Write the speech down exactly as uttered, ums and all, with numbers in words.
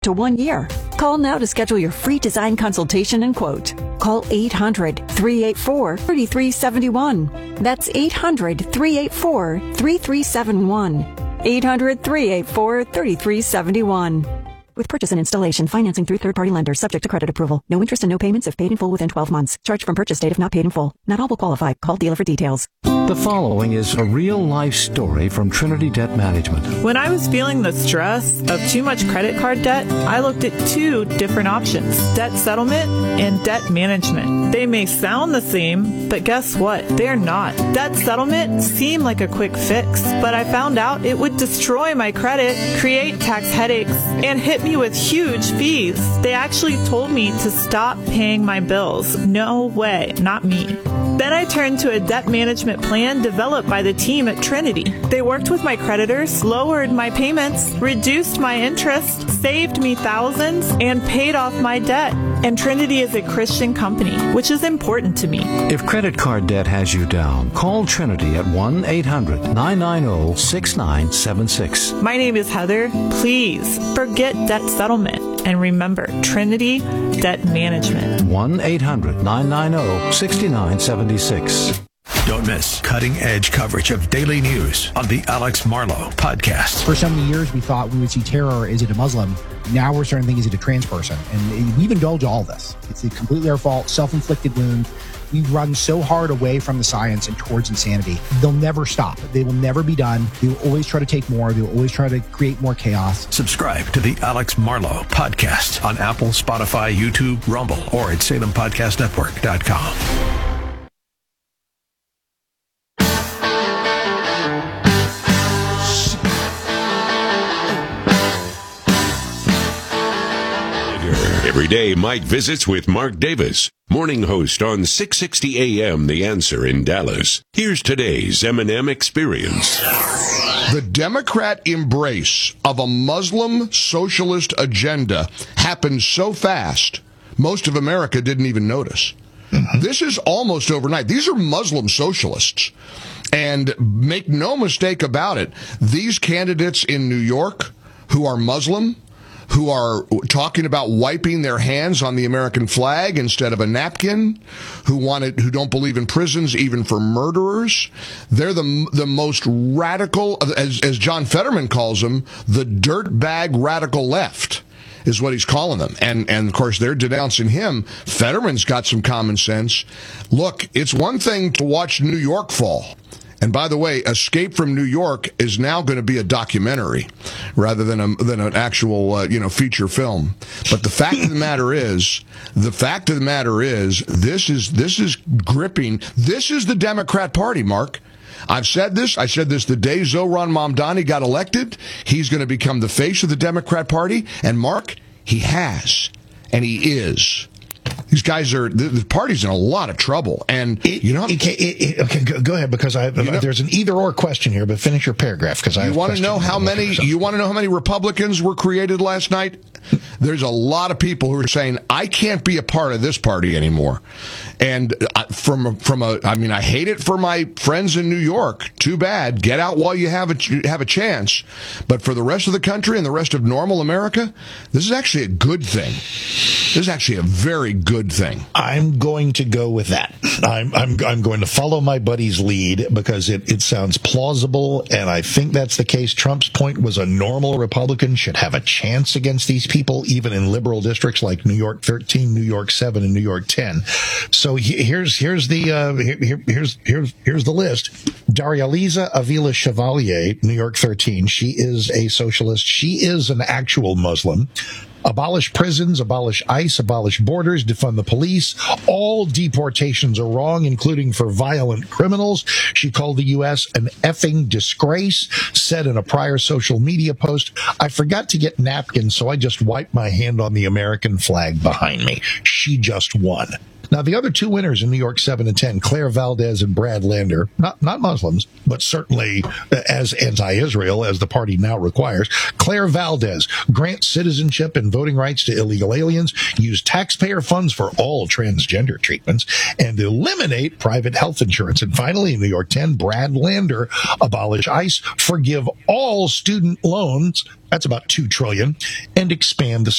to one year. Call now to schedule your free design consultation and quote. Call eight hundred, three eight four, three three seven one. That's eight hundred, three eight four, three three seven one. eight hundred, three eight four, three three seven one. With purchase and installation, financing through third-party lenders, subject to credit approval. No interest and no payments if paid in full within twelve months. Charged from purchase date if not paid in full. Not all will qualify. Call dealer for details. The following is a real-life story from Trinity Debt Management. When I was feeling the stress of too much credit card debt, I looked at two different options: debt settlement and debt management. They may sound the same, but guess what? They're not. Debt settlement seemed like a quick fix, but I found out it would destroy my credit, create tax headaches, and hit me with huge fees. They actually told me to stop paying my bills. No way, not me. Then I turned to a debt management plan developed by the team at Trinity. They worked with my creditors, lowered my payments, reduced my interest, saved me thousands, and paid off my debt. And Trinity is a Christian company, which is important to me. If credit card debt has you down, call Trinity at one eight hundred, nine nine zero, six nine seven six. My name is Heather. Please forget debt settlement. And remember, Trinity Debt Management. one eight hundred, nine nine zero, six nine seven six. Don't miss cutting-edge coverage of daily news on the Alex Marlow Podcast. For so many years, we thought we would see terror. Is it a Muslim? Now we're starting to think, is it a trans person? And we've indulged all this. It's completely our fault, self-inflicted wound. We run so hard away from the science and towards insanity. They'll never stop. They will never be done. They will always try to take more. They will always try to create more chaos. Subscribe to the Alex Marlow Podcast on Apple, Spotify, YouTube, Rumble, or at Salem Podcast Network dot com. Every day, Mike visits with Mark Davis, morning host on six sixty A M The Answer in Dallas. Here's today's M and M Experience. The Democrat embrace of a Muslim socialist agenda happened so fast, most of America didn't even notice. Mm-hmm. This is almost overnight. These are Muslim socialists. And make no mistake about it, these candidates in New York who are Muslim, who are talking about wiping their hands on the American flag instead of a napkin, who want it, who don't believe in prisons even for murderers. They're the the most radical, as, as John Fetterman calls them, the dirtbag radical left is what he's calling them. And, and of course, they're denouncing him. Fetterman's got some common sense. Look, it's one thing to watch New York fall. And by the way, Escape from New York is now going to be a documentary rather than a, than an actual, uh, you know, feature film. But the fact of the matter is, the fact of the matter is, this is, this is gripping. This is the Democrat Party, Mark. I've said this. I said this the day Zohran Mamdani got elected. He's going to become the face of the Democrat Party. And Mark, he has. And he is. These guys are, the, the party's in a lot of trouble. And, it, you know, it, it, it, okay, go, go ahead, because I, you know, there's an either or question here, but finish your paragraph, because I you want to know how many, you want to know how many Republicans were created last night? There's a lot of people who are saying, I can't be a part of this party anymore. And from, from a, I mean, I hate it for my friends in New York. Too bad. Get out while you have a, have a chance. But for the rest of the country and the rest of normal America, this is actually a good thing. This is actually a very good thing. I'm going to go with that. I'm I'm I'm going to follow my buddy's lead because it, it sounds plausible, and I think that's the case. Trump's point was a normal Republican should have a chance against these people, even in liberal districts like New York thirteen, New York seven, and New York ten. So he, here's here's the uh, here, here's here's here's the list. Darializa Avila Chevalier, New York thirteen. She is a socialist. She is an actual Muslim. Abolish prisons, abolish ICE, abolish borders, defund the police. All deportations are wrong, including for violent criminals. She called the U S an effing disgrace, said in a prior social media post, I forgot to get napkins, so I just wiped my hand on the American flag behind me. She just won. Now, the other two winners in New York seven and ten, Claire Valdez and Brad Lander, not not Muslims, but certainly as anti-Israel as the party now requires. Claire Valdez grants citizenship and voting rights to illegal aliens, use taxpayer funds for all transgender treatments, and eliminate private health insurance. And finally, in New York ten, Brad Lander, abolish ICE, forgive all student loans, that's about two trillion dollars, and expand the